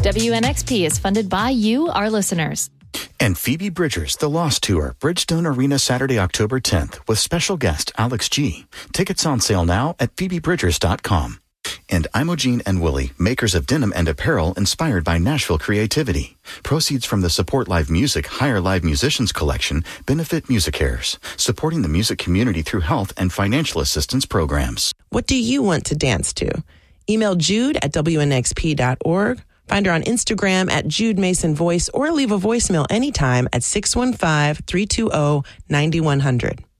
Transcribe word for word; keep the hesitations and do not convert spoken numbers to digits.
W N X P is funded by you, our listeners. And Phoebe Bridgers' The Lost Tour, Bridgestone Arena, Saturday, October tenth, with special guest Alex G. Tickets on sale now at phoebe bridgers dot com. And Imogene and Willie, makers of denim and apparel inspired by Nashville creativity. Proceeds from the Support Live Music Hire Live Musicians collection benefit MusiCares, supporting the music community through health and financial assistance programs. What do you want to dance to? Email Jude at W N X P dot org. Find her on Instagram at Jude Mason Voice, or leave a voicemail anytime at six one five, three two zero, nine one zero zero.